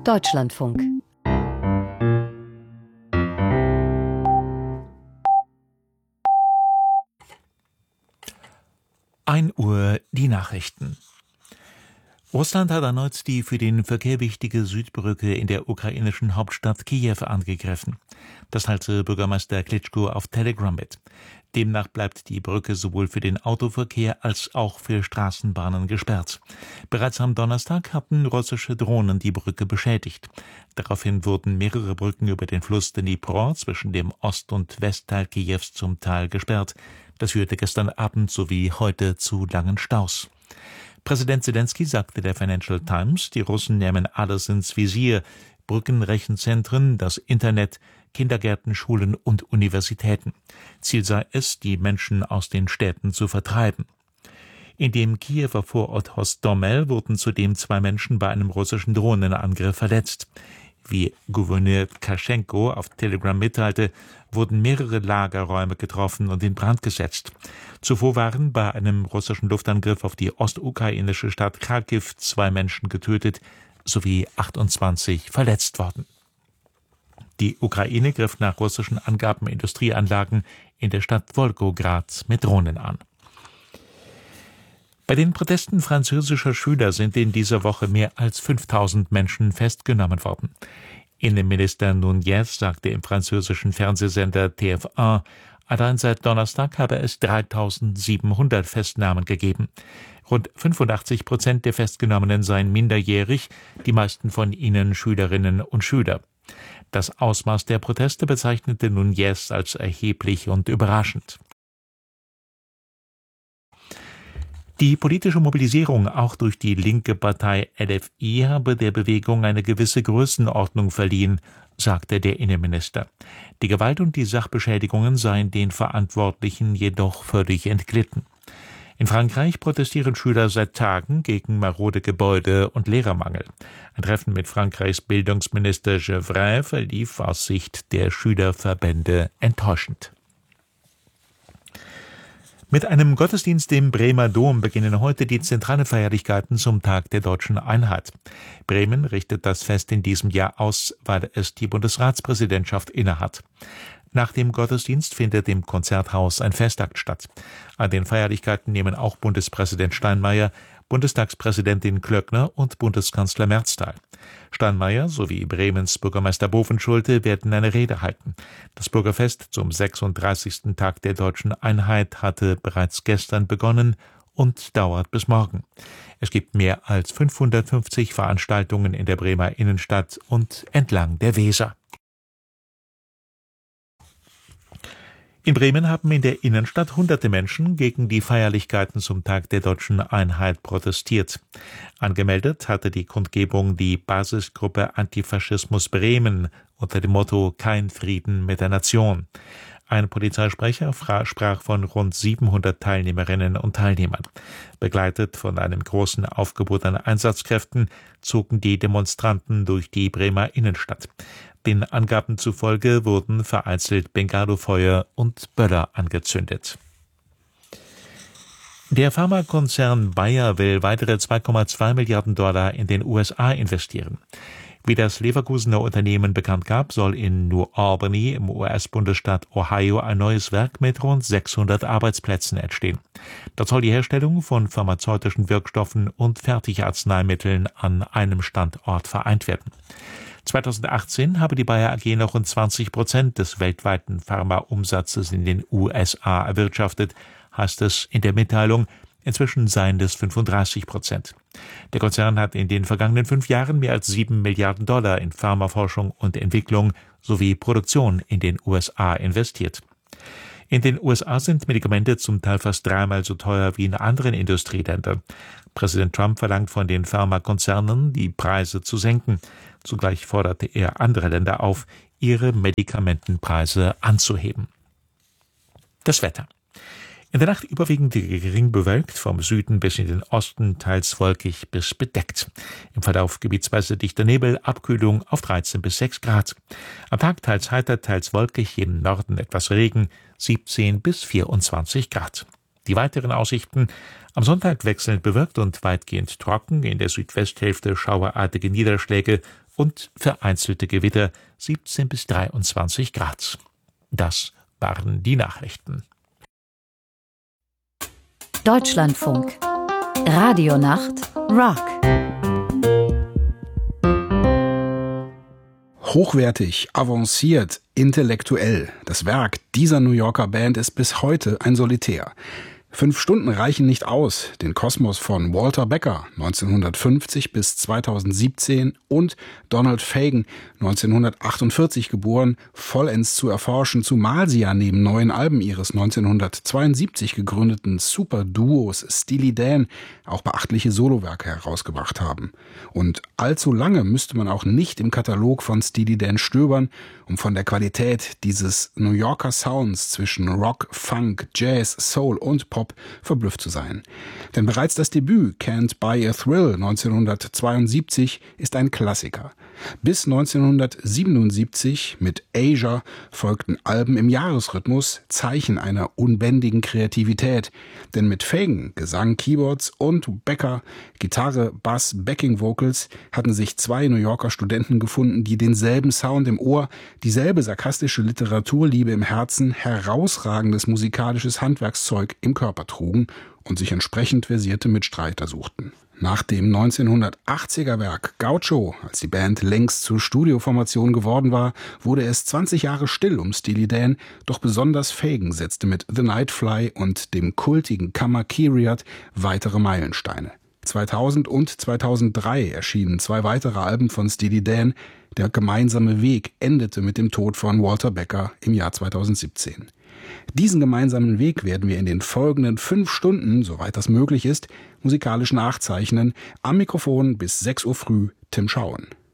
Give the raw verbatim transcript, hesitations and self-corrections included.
Deutschlandfunk. ein Uhr die Nachrichten. Russland hat erneut die für den Verkehr wichtige Südbrücke in der ukrainischen Hauptstadt Kiew angegriffen. Das teilte Bürgermeister Klitschko auf Telegram mit. Demnach bleibt die Brücke sowohl für den Autoverkehr als auch für Straßenbahnen gesperrt. Bereits am Donnerstag hatten russische Drohnen die Brücke beschädigt. Daraufhin wurden mehrere Brücken über den Fluss Dnipro zwischen dem Ost- und Westteil Kiews zum Teil gesperrt. Das führte gestern Abend sowie heute zu langen Staus. Präsident Zelensky sagte der Financial Times, die Russen nehmen alles ins Visier: Brücken, Rechenzentren, das Internet, Kindergärten, Schulen und Universitäten. Ziel sei es, die Menschen aus den Städten zu vertreiben. In dem Kiewer Vorort Hostomel wurden zudem zwei Menschen bei einem russischen Drohnenangriff verletzt. Wie Gouverneur Kaschenko auf Telegram mitteilte, wurden mehrere Lagerräume getroffen und in Brand gesetzt. Zuvor waren bei einem russischen Luftangriff auf die ostukrainische Stadt Charkiw zwei Menschen getötet sowie achtundzwanzig verletzt worden. Die Ukraine griff nach russischen Angaben Industrieanlagen in der Stadt Wolgograd mit Drohnen an. Bei den Protesten französischer Schüler sind in dieser Woche mehr als fünftausend Menschen festgenommen worden. Innenminister Nunez sagte im französischen Fernsehsender T F eins, allein seit Donnerstag habe es dreitausendsiebenhundert Festnahmen gegeben. Rund fünfundachtzig Prozent der Festgenommenen seien minderjährig, die meisten von ihnen Schülerinnen und Schüler. Das Ausmaß der Proteste bezeichnete Nunez als erheblich und überraschend. Die politische Mobilisierung auch durch die linke Partei L F I habe der Bewegung eine gewisse Größenordnung verliehen, sagte der Innenminister. Die Gewalt und die Sachbeschädigungen seien den Verantwortlichen jedoch völlig entglitten. In Frankreich protestieren Schüler seit Tagen gegen marode Gebäude und Lehrermangel. Ein Treffen mit Frankreichs Bildungsminister Gevrey verlief aus Sicht der Schülerverbände enttäuschend. Mit einem Gottesdienst im Bremer Dom beginnen heute die zentralen Feierlichkeiten zum Tag der Deutschen Einheit. Bremen richtet das Fest in diesem Jahr aus, weil es die Bundesratspräsidentschaft innehat. Nach dem Gottesdienst findet im Konzerthaus ein Festakt statt. An den Feierlichkeiten nehmen auch Bundespräsident Steinmeier, Bundestagspräsidentin Klöckner und Bundeskanzler Merz teil. Steinmeier sowie Bremens Bürgermeister Bovenschulte werden eine Rede halten. Das Bürgerfest zum sechsunddreißigsten Tag der Deutschen Einheit hatte bereits gestern begonnen und dauert bis morgen. Es gibt mehr als fünfhundertfünfzig Veranstaltungen in der Bremer Innenstadt und entlang der Weser. In Bremen haben in der Innenstadt hunderte Menschen gegen die Feierlichkeiten zum Tag der Deutschen Einheit protestiert. Angemeldet hatte die Kundgebung die Basisgruppe Antifaschismus Bremen unter dem Motto »Kein Frieden mit der Nation«. Ein Polizeisprecher sprach von rund siebenhundert Teilnehmerinnen und Teilnehmern. Begleitet von einem großen Aufgebot an Einsatzkräften zogen die Demonstranten durch die Bremer Innenstadt. Den Angaben zufolge wurden vereinzelt Bengalofeuer und Böller angezündet. Der Pharmakonzern Bayer will weitere zwei Komma zwei Milliarden Dollar in den U S A investieren. Wie das Leverkusener Unternehmen bekannt gab, soll in New Albany im U S-Bundesstaat Ohio ein neues Werk mit rund sechshundert Arbeitsplätzen entstehen. Dort soll die Herstellung von pharmazeutischen Wirkstoffen und Fertigarzneimitteln an einem Standort vereint werden. zweitausendachtzehn habe die Bayer A G noch rund zwanzig Prozent des weltweiten Pharmaumsatzes in den U S A erwirtschaftet, heißt es in der Mitteilung. Inzwischen seien es fünfunddreißig Prozent. Der Konzern hat in den vergangenen fünf Jahren mehr als sieben Milliarden Dollar in Pharmaforschung und Entwicklung sowie Produktion in den U S A investiert. In den U S A sind Medikamente zum Teil fast dreimal so teuer wie in anderen Industrieländern. Präsident Trump verlangt von den Pharmakonzernen, die Preise zu senken. Zugleich forderte er andere Länder auf, ihre Medikamentenpreise anzuheben. Das Wetter. In der Nacht überwiegend gering bewölkt, vom Süden bis in den Osten teils wolkig bis bedeckt. Im Verlauf gebietsweise dichter Nebel, Abkühlung auf dreizehn bis sechs Grad. Am Tag teils heiter, teils wolkig, im Norden etwas Regen, siebzehn bis vierundzwanzig Grad. Die weiteren Aussichten: am Sonntag wechselnd bewölkt und weitgehend trocken, in der Südwesthälfte schauerartige Niederschläge, und vereinzelte Gewitter siebzehn bis dreiundzwanzig Grad. Das waren die Nachrichten. Deutschlandfunk. Radionacht Rock. Hochwertig, avanciert, intellektuell. Das Werk dieser New Yorker Band ist bis heute ein Solitär. Fünf Stunden reichen nicht aus, den Kosmos von Walter Becker neunzehnhundertfünfzig bis zweitausendsiebzehn und Donald Fagen neunzehnhundertachtundvierzig geboren, vollends zu erforschen, zumal sie ja neben neuen Alben ihres neunzehnhundertzweiundsiebzig gegründeten Superduos Steely Dan auch beachtliche Solowerke herausgebracht haben. Und allzu lange müsste man auch nicht im Katalog von Steely Dan stöbern, um von der Qualität dieses New Yorker Sounds zwischen Rock, Funk, Jazz, Soul und Pop verblüfft zu sein. Denn bereits das Debüt Can't Buy a Thrill neunzehnhundertzweiundsiebzig ist ein Klassiker. Bis neunzehnhundertsiebenundsiebzig mit Asia folgten Alben im Jahresrhythmus, Zeichen einer unbändigen Kreativität. Denn mit Fagen, Gesang, Keyboards und Becker, Gitarre, Bass, Backing Vocals hatten sich zwei New Yorker Studenten gefunden, die denselben Sound im Ohr, dieselbe sarkastische Literaturliebe im Herzen, herausragendes musikalisches Handwerkszeug im Körper trugen und sich entsprechend versierte Mitstreiter suchten. Nach dem neunzehnhundertachtziger Werk Gaucho, als die Band längst zur Studioformation geworden war, wurde es zwanzig Jahre still um Steely Dan, doch besonders Fagen setzte mit The Nightfly und dem kultigen Kammerkyriad weitere Meilensteine. zweitausend und zweitausenddrei erschienen zwei weitere Alben von Steely Dan. Der gemeinsame Weg endete mit dem Tod von Walter Becker im Jahr zweitausendsiebzehn. Diesen gemeinsamen Weg werden wir in den folgenden fünf Stunden, soweit das möglich ist, musikalisch nachzeichnen. Am Mikrofon bis sechs Uhr früh Tim Schauen.